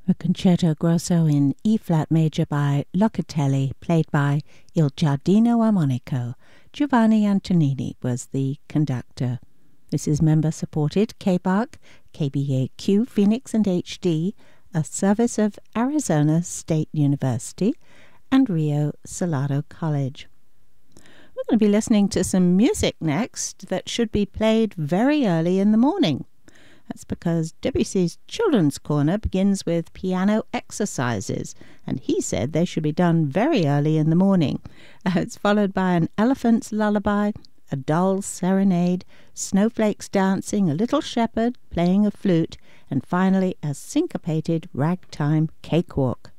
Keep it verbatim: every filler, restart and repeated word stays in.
A concerto grosso in E-flat major by Locatelli, played by Il Giardino Armonico. Giovanni Antonini was the conductor. This is member-supported K B A R C, K B A Q, Phoenix and H D, a service of Arizona State University and Rio Salado College. We're going to be listening to some music next that should be played very early in the morning. That's because Debussy's Children's Corner begins with piano exercises, and he said they should be done very early in the morning. Uh, it's followed by an elephant's lullaby, a doll's serenade, snowflakes dancing, a little shepherd playing a flute, and finally a syncopated ragtime cakewalk.